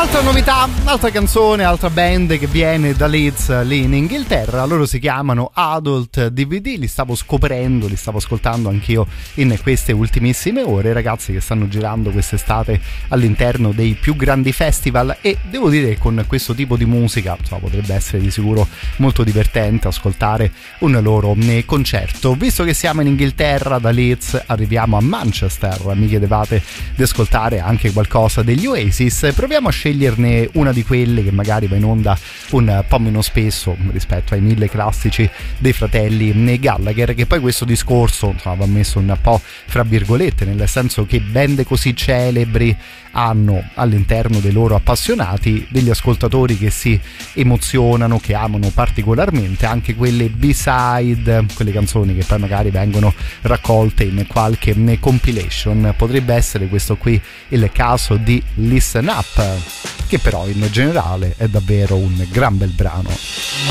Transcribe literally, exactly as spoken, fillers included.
Altra novità, altra canzone, altra band che viene da Leeds, lì in Inghilterra. Loro si chiamano Adult D V D, li stavo scoprendo, li stavo ascoltando anch'io in queste ultimissime ore, ragazzi che stanno girando quest'estate all'interno dei più grandi festival, e devo dire che con questo tipo di musica, insomma, potrebbe essere di sicuro molto divertente ascoltare un loro concerto. Visto che siamo in Inghilterra, da Leeds arriviamo a Manchester, mi chiedevate di ascoltare anche qualcosa degli Oasis, proviamo a sceglierne una di quelle che magari va in onda un po' meno spesso rispetto ai mille classici dei fratelli Gallagher, che poi questo discorso, insomma, va messo un po' fra virgolette, nel senso che band così celebri hanno all'interno dei loro appassionati degli ascoltatori che si emozionano, che amano particolarmente anche quelle B-side, quelle canzoni che poi magari vengono raccolte in qualche compilation. Potrebbe essere questo qui il caso di Listen Up, che però in generale è davvero un gran bel brano.